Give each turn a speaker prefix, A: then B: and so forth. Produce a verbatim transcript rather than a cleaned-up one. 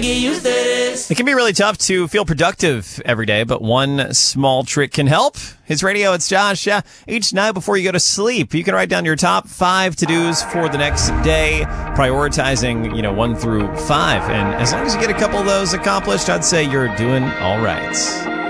A: get used to this.
B: It can be really tough to feel productive every day, but one small trick can help. His Radio, it's Josh. Yeah, each night before you go to sleep, you can write down your top five to-dos for the next day, prioritizing, you know, one through five. And as long as you get a couple of those accomplished, I'd say you're doing all right.